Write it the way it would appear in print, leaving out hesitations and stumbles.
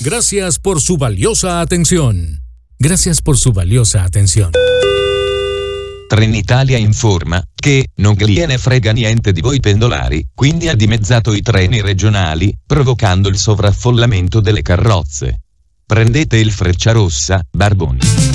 Gracias por su valiosa atención. Gracias por su valiosa atención. Trenitalia informa che non gliene frega niente di voi pendolari, quindi ha dimezzato i treni regionali, provocando il sovraffollamento delle carrozze. Prendete il Frecciarossa, Barboni.